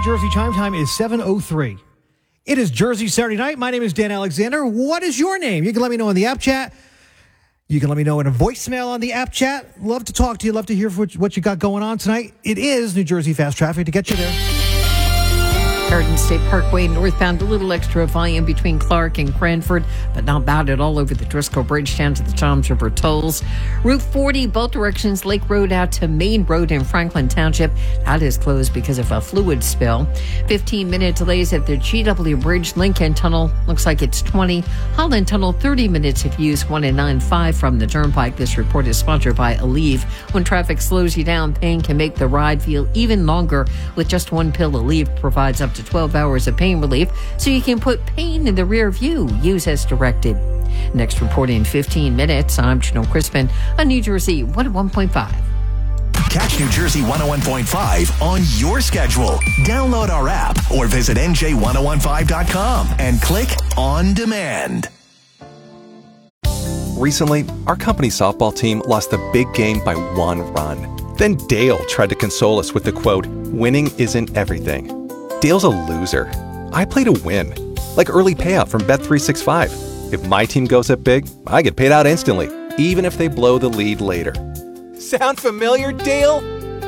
Jersey chime time is 7:03. It is Jersey Saturday night. My name is Dan Alexander. What is your name? You can let me know in the app chat. You can let me know in a voicemail on the app chat. Love to talk to you. Love to hear what you got going on tonight. It is New Jersey Fast Traffic to get you there. Garden State Parkway northbound, a little extra volume between Clark and Cranford, but not bad at all over the Driscoll Bridge down to the Toms River tolls. Route 40, both directions, Lake Road out to Main Road in Franklin Township. That is closed because of a fluid spill. 15-minute delays at the GW Bridge, Lincoln Tunnel. Looks like it's 20. Holland Tunnel, 30 minutes of use, 1.95 from the Turnpike. This report is sponsored by Aleve. When traffic slows you down, pain can make the ride feel even longer. With just one pill, Aleve provides up to 12 hours of pain relief, so you can put pain in the rear view. Use as directed. Next report in 15 minutes. I'm Janelle Crispin on New Jersey 101.5. Catch New Jersey 101.5 on your schedule. Download our app or visit NJ1015.com and click On Demand. Recently, our company softball team lost the big game by 1 run. Then Dale tried to console us with the quote, "Winning isn't everything." Dale's a loser. I play to win. Like early payout from Bet365. If my team goes up big, I get paid out instantly, even if they blow the lead later. Sound familiar, Dale?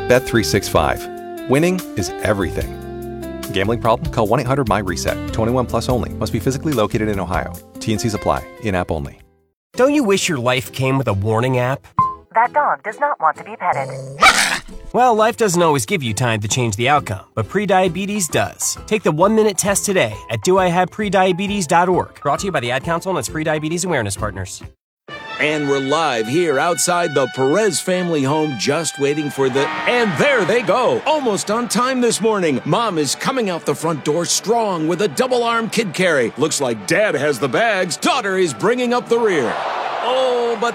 Bet365. Winning is everything. Gambling problem? Call 1-800-MY-RESET. 21 plus only. Must be physically located in Ohio. T&Cs apply. In-app only. Don't you wish your life came with a warning app? That dog does not want to be petted. Well, life doesn't always give you time to change the outcome, but prediabetes does. Take the 1-minute test today at doihaveprediabetes.org. Brought to you by the Ad Council and its Prediabetes Awareness Partners. And we're live here outside the Perez family home, just waiting for the... And there they go! Almost on time this morning. Mom is coming out the front door strong with a double-arm kid carry. Looks like Dad has the bags. Daughter is bringing up the rear. Oh, but